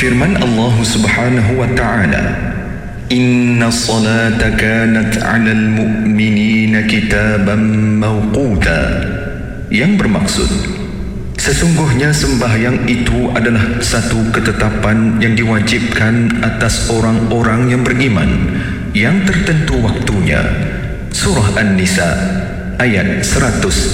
firman Allah Subhanahu wa ta'ala, Inna salata kanat 'alal mu'minina kitaban mawquta, yang bermaksud sesungguhnya sembahyang itu adalah satu ketetapan yang diwajibkan atas orang-orang yang beriman, yang tertentu waktunya. Surah An-Nisa ayat 100.